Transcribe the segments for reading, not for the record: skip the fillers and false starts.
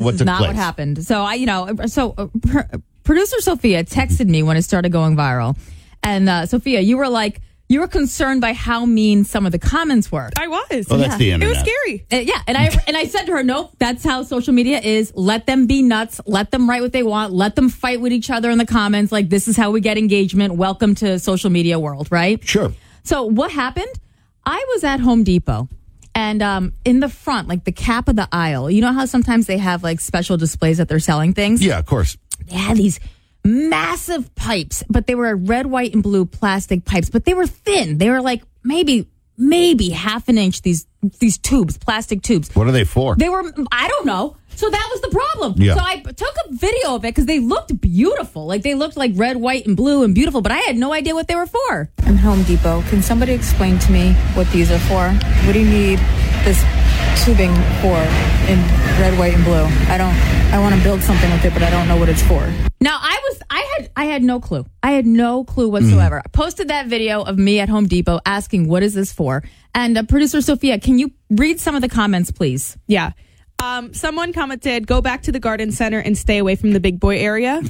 what took not place? what happened. So producer Sophia texted me when it started going viral. And Sophia, you were concerned by how mean some of the comments were. I was. Oh, that's the internet. It was scary. Yeah, and I said to her, nope, that's how social media is. Let them be nuts. Let them write what they want. Let them fight with each other in the comments. Like, this is how we get engagement. Welcome to social media world, right? Sure. So what happened? I was at Home Depot, and in the front, like the cap of the aisle, you know how sometimes they have like special displays that they're selling things? Yeah, of course. They had these massive pipes, but they were red, white, and blue plastic pipes, but they were thin. They were like maybe half an inch, these tubes, plastic tubes. What are they for? They were, I don't know. So that was the problem. Yeah. So I took a video of it because they looked beautiful. Like they looked like red, white, and blue and beautiful, but I had no idea what they were for. I'm Home Depot. Can somebody explain to me what these are for? What do you need this tubing for in red, white, and blue? I want to build something with it, but I don't know what it's for. Now I had no clue. I had no clue whatsoever. I posted that video of me at Home Depot asking, what is this for? And producer Sophia, can you read some of the comments, please? Yeah. Someone commented, go back to the garden center and stay away from the big boy area.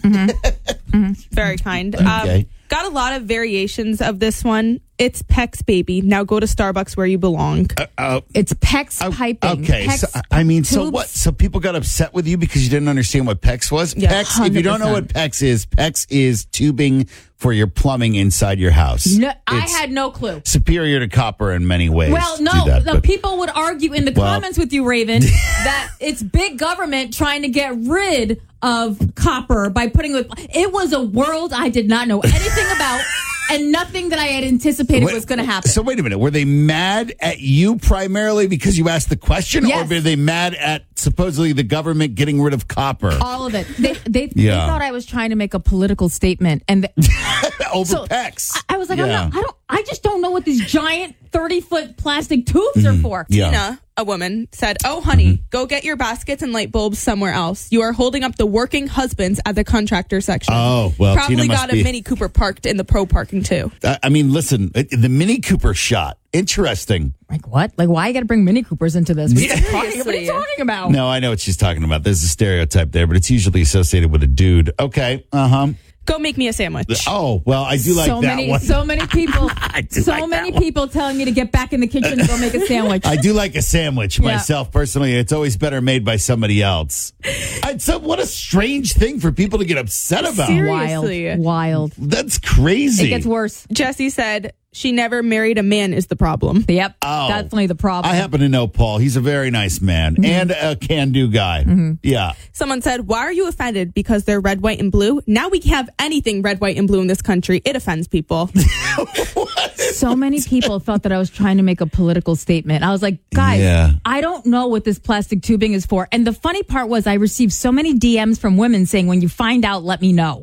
Very kind. Okay. Got a lot of variations of this one. It's Peck's baby. Now go to Starbucks where you belong. It's PEX piping. Okay, PEX so tubes. what? So people got upset with you because you didn't understand what PEX was? Yeah, PEX, if you don't know 100%. what PEX is tubing for your plumbing inside your house. No, I It's had no clue. superior to copper in many ways. Well, to no, that, the but- people would argue in the comments with you, Raven, that it's big government trying to get rid of copper by putting it. It was a world I did not know anything about, and nothing that I had anticipated was going to happen. So wait a minute. Were they mad at you primarily because you asked the question? Yes. Or were they mad at supposedly the government getting rid of copper? All of it. They Yeah. thought I was trying to make a political statement, and Over so PEX. I was like, Yeah. I just don't know what these giant 30-foot plastic tubes are for. Yeah. Tina, a woman, said, oh, honey, go get your baskets and light bulbs somewhere else. You are holding up the working husbands at the contractor section. Oh, well, Probably Tina must got be- a Mini Cooper parked in the pro parking, too. I mean, listen, the Mini Cooper shot. Interesting. Like what? Like why I got to bring Mini Coopers into this? What are you talking about? No, I know what she's talking about. There's a stereotype there, but it's usually associated with a dude. Okay. Go make me a sandwich. Oh, well, I do like so that many, one. so many people, do so like that many one. people telling me to get back in the kitchen and go make a sandwich. I do like a sandwich myself personally. It's always better made by somebody else. What a strange thing for people to get upset about. Seriously. Wild. That's crazy. It gets worse. Jesse said, she never married a man is the problem. Yep. Oh. Definitely the problem. I happen to know Paul. He's a very nice man and a can-do guy. Yeah. Someone said, why are you offended? Because they're red, white, and blue? Now we can have anything red, white, and blue in this country. It offends people. So many people thought that I was trying to make a political statement. I was like, guys, Yeah. I don't know what this plastic tubing is for. And the funny part was I received so many DMs from women saying, when you find out, let me know.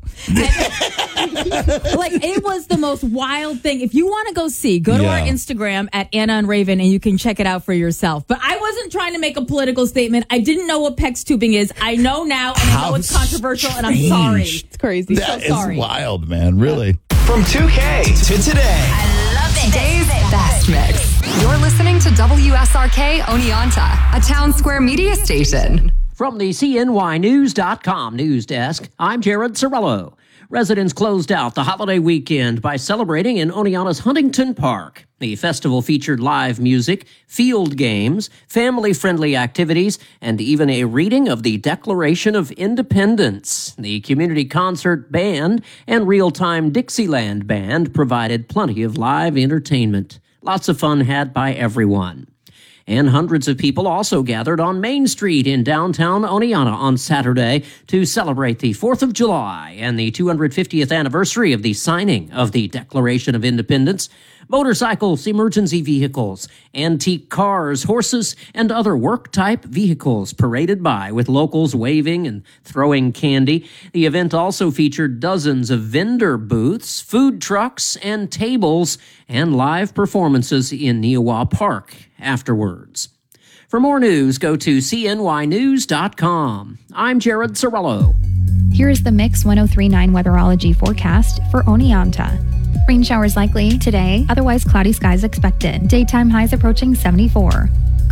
Like, it was the most wild thing. If you want to go see, go to our Instagram at Anna and Raven and you can check it out for yourself. But I wasn't trying to make a political statement. I didn't know what PEX tubing is. I know now, and I know it's controversial, and I'm sorry. It's crazy. That is sorry. wild, man. Really. From 2K to today. I love it. Today's best mix. You're listening to WSRK Oneonta, a Town Square media station. From the CNYNews.com news desk, I'm Jared Sorello. Residents closed out the holiday weekend by celebrating in Oneonta's Huntington Park. The festival featured live music, field games, family-friendly activities, and even a reading of the Declaration of Independence. The community concert band and real-time Dixieland band provided plenty of live entertainment. Lots of fun had by everyone. And hundreds of people also gathered on Main Street in downtown Oneonta on Saturday to celebrate the 4th of July and the 250th anniversary of the signing of the Declaration of Independence. Motorcycles, emergency vehicles, antique cars, horses, and other work-type vehicles paraded by with locals waving and throwing candy. The event also featured dozens of vendor booths, food trucks, and tables, and live performances in Neowa Park afterwards. For more news, go to CNYNews.com. I'm Jared Sorello. Here is the Mix 1039 weatherology forecast for Oneonta. Rain showers likely today, otherwise cloudy skies expected. Daytime highs approaching 74.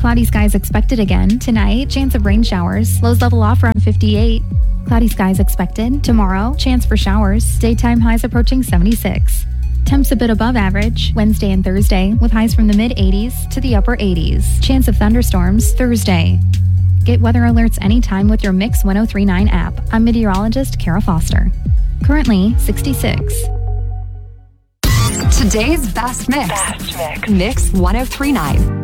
Cloudy skies expected again. Tonight, chance of rain showers. Lows level off around 58. Cloudy skies expected. Tomorrow, chance for showers. Daytime highs approaching 76. Temps a bit above average Wednesday and Thursday, with highs from the mid-80s to the upper 80s. Chance of thunderstorms Thursday. Get weather alerts anytime with your Mix 1039 app. I'm meteorologist Kara Foster. Currently 66. Today's Best Mix. Mix 1039.